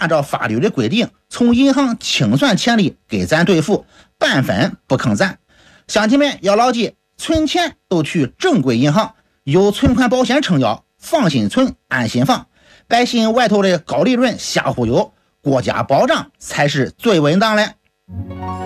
按照法律的规定从银行清算钱里给咱兑付，半分不坑咱。乡亲们要牢记，存钱都去正规银行，有存款保险撑腰，放心存，安心放。百姓外头的高利润瞎忽悠，国家保障才是最稳当的。